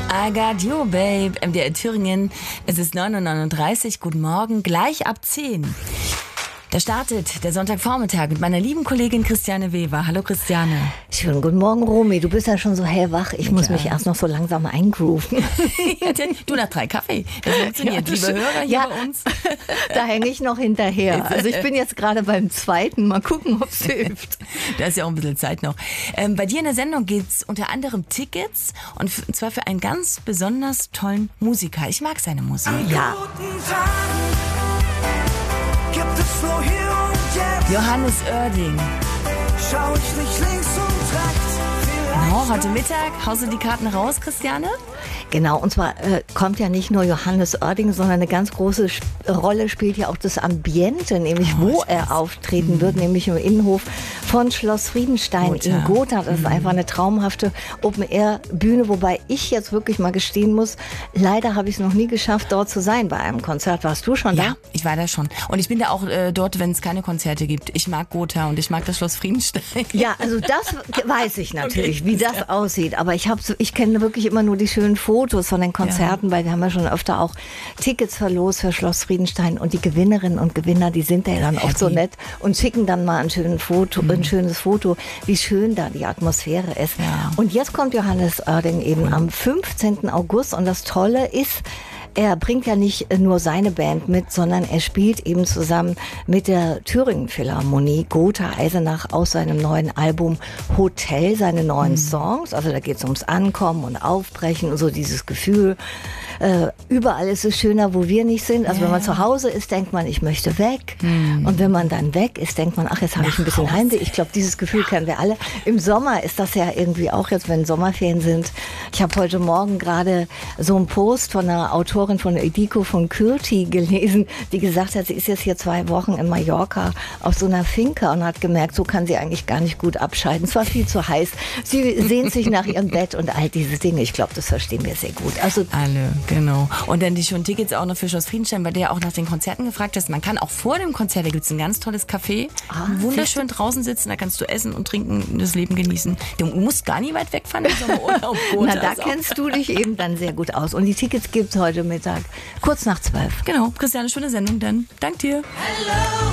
I got you, babe. MDR Thüringen. Es ist 9:39 Uhr. Guten Morgen. Gleich ab 10. Da startet der Sonntagvormittag mit meiner lieben Kollegin Christiane Weber. Hallo Christiane. Schönen guten Morgen, Romy. Du bist ja schon so hellwach. Ich muss mich erst noch so langsam eingrooven. Du nach 3 Kaffee. Das funktioniert. Ja, Liebe Hörer hier bei uns. Da hänge ich noch hinterher. Also ich bin jetzt gerade beim 2. Mal gucken, ob es hilft. Da ist ja auch ein bisschen Zeit noch. Bei dir in der Sendung geht es unter anderem Tickets und zwar für einen ganz besonders tollen Musiker. Ich mag seine Musik. Ja. Johannes Oerding. Schau ich nicht links und rechts. Genau, heute Mittag haust du die Karten raus, Christiane? Genau, und zwar kommt ja nicht nur Johannes Oerding, sondern eine ganz große Rolle spielt ja auch das Ambiente, nämlich wo er auftreten wird, nämlich im Innenhof von Schloss Friedenstein in Gotha. Das ist einfach eine traumhafte Open-Air-Bühne, wobei ich jetzt wirklich mal gestehen muss, leider habe ich es noch nie geschafft, dort zu sein bei einem Konzert. Warst du schon da? Ja, ich war da schon. Und ich bin da auch dort, wenn es keine Konzerte gibt. Ich mag Gotha und ich mag das Schloss Friedenstein. Ja, also das weiß ich natürlich, wie das aussieht. Aber ich kenne wirklich immer nur die schönen Fotos von den Konzerten, weil wir haben ja schon öfter auch Tickets verlost für Schloss Friedenstein und die Gewinnerinnen und Gewinner, die sind ja dann oft so nett und schicken dann mal ein schönes Foto, wie schön da die Atmosphäre ist. Ja. Und jetzt kommt Johannes Oerding eben am 15. August und das Tolle ist, er bringt ja nicht nur seine Band mit, sondern er spielt eben zusammen mit der Thüringen Philharmonie Gotha Eisenach aus seinem neuen Album Hotel, seine neuen Songs. Also da geht es ums Ankommen und Aufbrechen und so dieses Gefühl. Überall ist es schöner, wo wir nicht sind. Also wenn man zu Hause ist, denkt man, ich möchte weg. Und wenn man dann weg ist, denkt man, ach, jetzt habe ich ein bisschen Heimweh. Ich glaube, dieses Gefühl kennen wir alle. Im Sommer ist das ja irgendwie auch jetzt, wenn Sommerferien sind. Ich habe heute Morgen gerade so einen Post von einer Autorin von Ediko von Kürti gelesen, die gesagt hat, sie ist jetzt hier 2 Wochen in Mallorca auf so einer Finca und hat gemerkt, so kann sie eigentlich gar nicht gut abschalten. Es war viel zu heiß. Sie sehnt sich nach ihrem Bett und all diese Dinge. Ich glaube, das verstehen wir sehr gut. Also alle, genau. Und dann die schon Tickets auch noch für Schloss Friedenstein, weil du ja auch nach den Konzerten gefragt hast. Man kann auch vor dem Konzert, da gibt es ein ganz tolles Café, wunderschön draußen sitzen, da kannst du essen und trinken, das Leben genießen. Du musst gar nicht weit wegfahren im Sommerurlaub. Na, da kennst du dich eben dann sehr gut aus. Und die Tickets gibt es heute Mittag, kurz nach 12. Genau, Christiane, schöne Sendung dann. Dank dir. Hello.